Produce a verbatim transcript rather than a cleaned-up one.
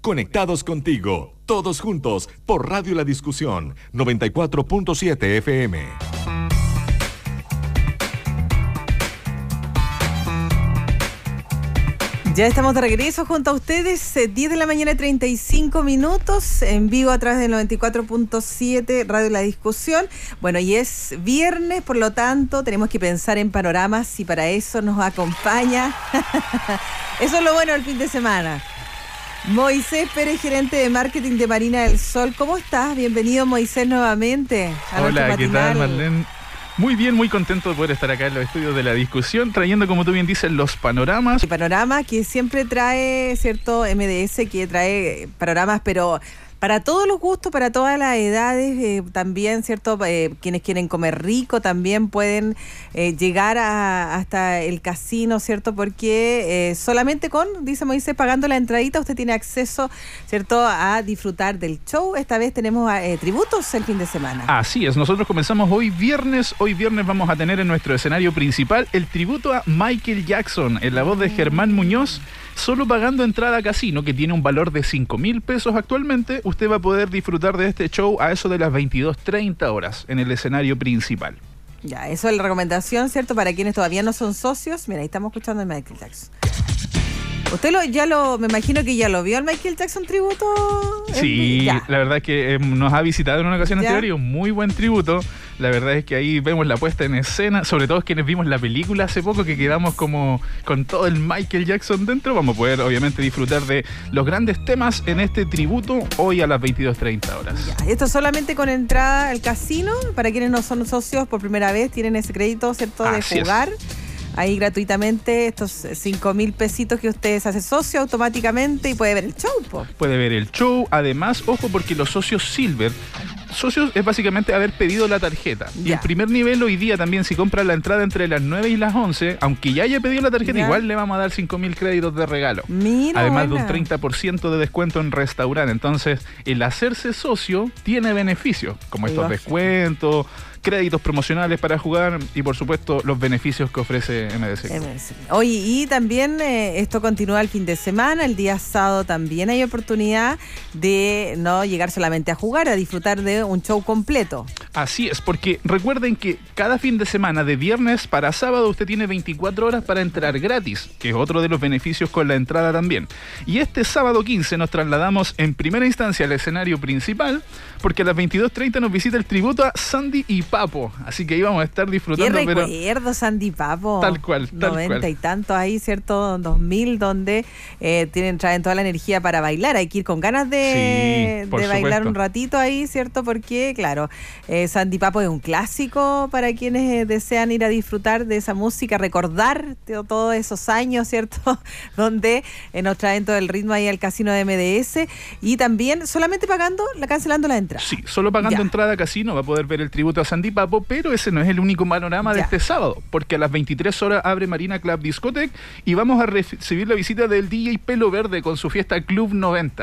conectados contigo, todos juntos por Radio La Discusión, noventa y cuatro punto siete F M. Ya estamos de regreso junto a ustedes, eh, diez de la mañana, treinta y cinco minutos, en vivo a través del noventa y cuatro punto siete Radio La Discusión. Bueno, y es viernes, por lo tanto, tenemos que pensar en panoramas y para eso nos acompaña. Eso es lo bueno del fin de semana. Moisés Pérez, gerente de marketing de Marina del Sol. ¿Cómo estás? Bienvenido, Moisés, nuevamente a Hola, ¿qué tal, Marlene? Muy bien, muy contento de poder estar acá en los estudios de La Discusión, trayendo, como tú bien dices, los panoramas. El panorama que siempre trae, ¿cierto? M D S, que trae panoramas, pero para todos los gustos, para todas las edades, eh, también, ¿cierto? Eh, quienes quieren comer rico también pueden eh, llegar a, hasta el casino, ¿cierto? Porque eh, solamente con, dice Moisés, pagando la entradita, usted tiene acceso, ¿cierto?, a disfrutar del show. Esta vez tenemos eh, tributos el fin de semana. Así es, nosotros comenzamos hoy viernes. Hoy viernes vamos a tener en nuestro escenario principal el tributo a Michael Jackson, en la voz de Germán Muñoz. Solo pagando entrada a casino, que tiene un valor de cinco mil pesos actualmente, usted va a poder disfrutar de este show a eso de las veintidós treinta horas en el escenario principal. Ya, eso es la recomendación, ¿cierto? Para quienes todavía no son socios. Mira, ahí estamos escuchando a Michael Jackson. Usted lo, ya lo, me imagino que ya lo vio al Michael Jackson tributo. Sí, ya. La verdad es que eh, nos ha visitado en una ocasión ¿Ya? anterior y un muy buen tributo. La verdad es que ahí vemos la puesta en escena, sobre todo quienes vimos la película hace poco, que quedamos como con todo el Michael Jackson dentro. Vamos a poder obviamente disfrutar de los grandes temas en este tributo hoy a las veintidós treinta horas. Ya, esto solamente con entrada al casino. Para quienes no son socios por primera vez, tienen ese crédito, ¿cierto?, de Así jugar. Es. Ahí gratuitamente estos cinco mil pesitos que usted se hace socio automáticamente y puede ver el show, po. Puede ver el show. Además, ojo, porque los socios Silver, socios es básicamente haber pedido la tarjeta. Ya. Y el primer nivel hoy día también, si compra la entrada entre las nueve y las once, aunque ya haya pedido la tarjeta, Ya. igual le vamos a dar cinco mil créditos de regalo. Mira, Además buena. de un treinta por ciento de descuento en restaurante. Entonces, el hacerse socio tiene beneficios, como estos Lógico. descuentos, créditos promocionales para jugar y, por supuesto, los beneficios que ofrece M D C. M D C. Oye, y también eh, esto continúa el fin de semana. El día sábado también hay oportunidad de no llegar solamente a jugar, a disfrutar de un show completo. Así es, porque recuerden que cada fin de semana, de viernes para sábado, usted tiene veinticuatro horas para entrar gratis, que es otro de los beneficios con la entrada también. Y este sábado quince nos trasladamos en primera instancia al escenario principal, porque a las veintidós treinta nos visita el tributo a Sandy y Papo. Así que ahí vamos a estar disfrutando. Qué pero recuerdo, Sandy Papo. Tal cual, tal noventa cual. y tantos ahí, ¿cierto? dos mil, donde eh, tienen, traen toda la energía para bailar. Hay que ir con ganas de, Sí, por de bailar supuesto. un ratito ahí, ¿cierto? Porque, claro, eh, Sandy Papo es un clásico para quienes eh, desean ir a disfrutar de esa música, recordar de todos esos años, ¿cierto? Donde eh, nos traen todo el ritmo ahí al casino de M D S y también solamente pagando, la cancelando la entrada. Sí, solo pagando Ya. entrada a casino va a poder ver el tributo a Sandy Papo, pero ese no es el único panorama de Ya. este sábado, porque a las veintitrés horas abre Marina Club Discotec y vamos a recibir la visita del D J Pelo Verde con su fiesta Club noventa.